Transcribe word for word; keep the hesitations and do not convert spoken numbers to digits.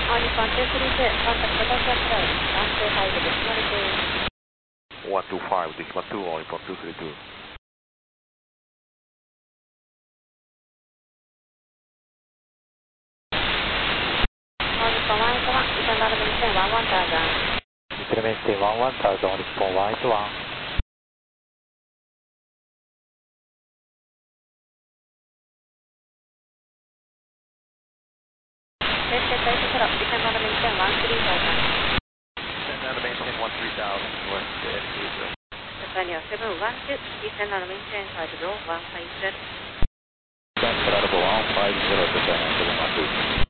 On Nippon two three two, contact Tokyo approach, one two five decimal two. one two five decimal two on Nippon two three two. On Nippon one eight one, descend on maintain one one thousand. Descend maintain one one thousand on Nippon one eight one. Descend on maintain one three thousand. Descend on maintain one three thousand, west N three zero. Japan seven one two, descend on maintain five zero one five zero. Descend on one five zero, Japan seven one two.